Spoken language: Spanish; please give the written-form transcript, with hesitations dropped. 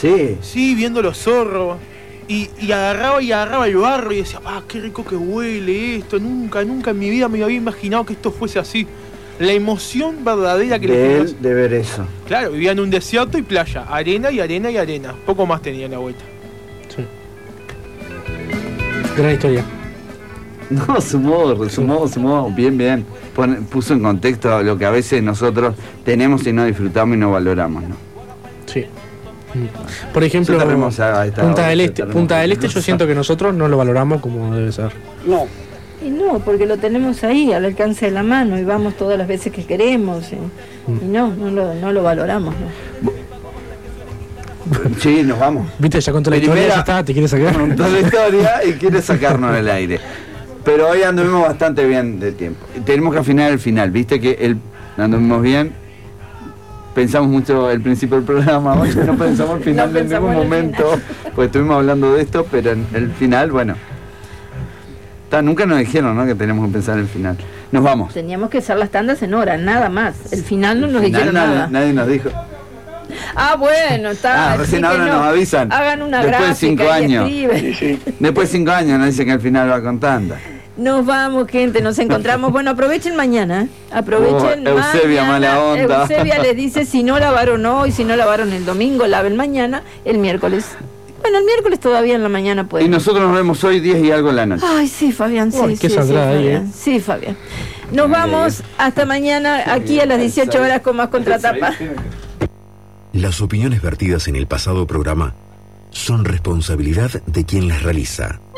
Sí. Sí, viendo los zorros. Y agarraba el barro y decía, qué rico que huele esto. Nunca en mi vida me había imaginado que esto fuese así. La emoción verdadera que de él de ver eso. Claro, vivía en un desierto y playa, arena y arena y arena. Poco más tenía la vuelta. Sí. Gran historia. No, sumó, bien. Puso en contexto lo que a veces nosotros tenemos y no disfrutamos y no valoramos, ¿no? Sí. Por ejemplo, Punta del Este yo siento que nosotros no lo valoramos como debe ser. No. Y no, porque lo tenemos ahí, al alcance de la mano, y vamos todas las veces que queremos. Y no lo valoramos, ¿no? Sí, nos vamos. Viste, ya contó la historia, ya está, te quiere sacar. Contó la historia y quiere sacarnos del aire. Pero hoy anduvimos bastante bien de tiempo. Tenemos que afinar el final, viste que anduvimos bien. Pensamos mucho el principio del programa, hoy no pensamos el final en ningún momento, pues estuvimos hablando de esto, pero en el final, bueno. Nunca nos dijeron, ¿no?, que teníamos que pensar en el final. Nos vamos. Teníamos que hacer las tandas en hora, nada más. El final no nos dijeron nada. Nadie nos dijo. Bueno, está. Recién ahora nos avisan. Hagan una después gráfica de 5 años. Después de 5 años nos dicen que al final va con tanda. Nos vamos, gente, nos encontramos. Bueno, aprovechen mañana. Aprovechen Eusebia, mañana. mala onda. Eusebia les dice, si no lavaron hoy, si no lavaron el domingo, laven mañana, el miércoles. Bueno, el miércoles todavía en la mañana puede. Y nosotros nos vemos hoy 10 y algo en la noche. Ay, sí, Fabián, sí, qué sangrada ahí, Fabián. Sí, Fabián. Nos vamos hasta mañana aquí a las 18 horas con más Contratapa. Las opiniones vertidas en el pasado programa son responsabilidad de quien las realiza.